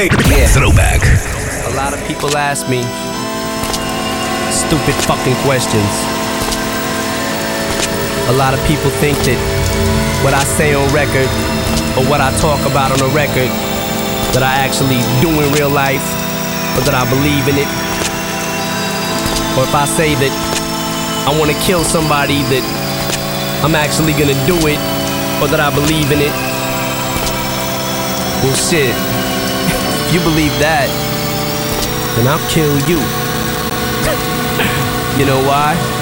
Yeah. Throwback. A lot of people ask me stupid fucking questions. A lot of people think that what I say on record or what I talk about on a record that I actually do in real life, or that I believe in it. Or if I say that I want to kill somebody, that I'm actually gonna do it, or that I believe in it. Well, shit. If you believe that, then I'll kill you. You know why?